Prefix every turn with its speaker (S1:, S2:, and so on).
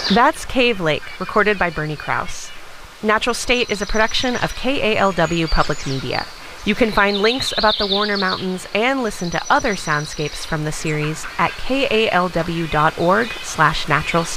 S1: That's Cave Lake, recorded by Bernie Krause. Natural State is a production of KALW Public Media. You can find links about the Warner Mountains and listen to other soundscapes from the series at kalw.org/naturalstate.